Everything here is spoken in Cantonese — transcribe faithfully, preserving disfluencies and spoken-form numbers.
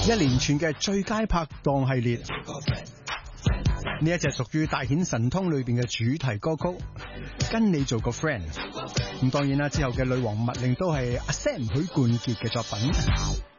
一連串嘅最佳拍檔系列，呢一隻屬於大顯神通裏邊嘅主題歌曲，跟你做個 friend。咁當然啦，之後嘅女王密令都係阿 Sam 許冠傑嘅作品。